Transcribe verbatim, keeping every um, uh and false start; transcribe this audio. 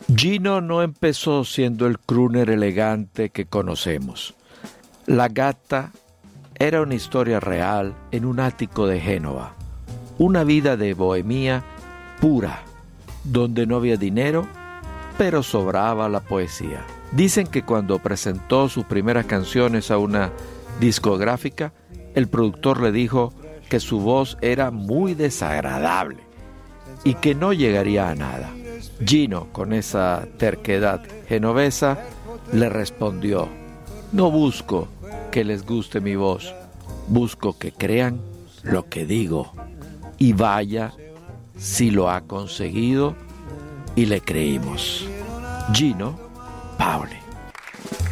Gino no empezó siendo el crooner elegante que conocemos. La Gatta era una historia real en un ático de Génova, una vida de bohemia pura, donde no había dinero, pero sobraba la poesía. Dicen que cuando presentó sus primeras canciones a una discográfica, el productor le dijo que su voz era muy desagradable y que no llegaría a nada. Gino, con esa terquedad genovesa, le respondió: no busco que les guste mi voz, busco que crean lo que digo. Y vaya si lo ha conseguido y le creímos. Gino Paoli.